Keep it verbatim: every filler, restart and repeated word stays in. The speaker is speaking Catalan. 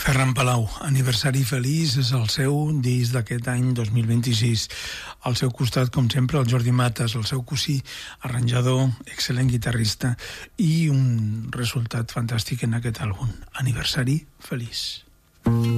Ferran Palau, Aniversari feliç, és el seu disc d'aquest any dos mil vint-i-sis. Al seu costat, com sempre, el Jordi Matas, el seu cosí, arranjador, excel·lent guitarrista, i un resultat fantàstic en aquest àlbum, Aniversari feliç.